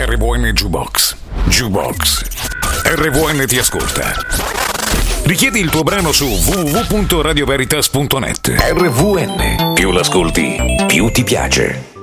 RVN Jukebox. Jukebox. RVN ti ascolta. Richiedi il tuo brano su www.radioveritas.net. RVN. Più l'ascolti, più ti piace.